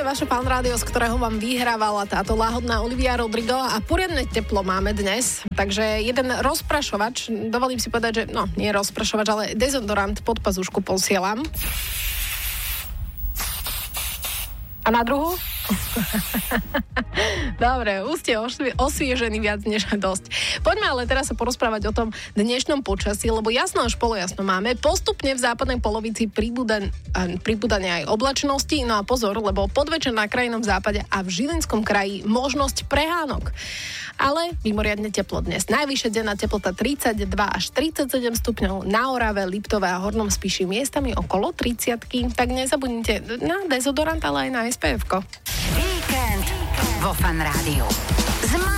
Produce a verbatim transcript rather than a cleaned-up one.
vaše Fan Rádio, z ktorého vám vyhrávala táto láhodná Olivia Rodrigo a poriadne teplo máme dnes. Takže jeden rozprašovač, dovolím si povedať, že no, nie rozprašovač, ale dezodorant pod pazušku posielam. A na druhú? Dobre, už ste osviežení viac než dosť. Poďme ale teraz sa porozprávať o tom dnešnom počasí, lebo jasno až polojasno máme. Postupne v západnej polovici pribúdania aj oblačnosti. No a pozor, lebo podvečer na krajnom západe a v Žilinskom kraji možnosť prehánok. Ale mimoriadne teplo dnes. Najvyššia denná teplota tridsaťdva až tridsaťsedem stupňov, na Orave, Liptove a Hornom Spiši miestami okolo tridsiatky. Tak nezabudnite na dezodorant, ale aj na es pé efko. Víkend vo Fan Rádiu.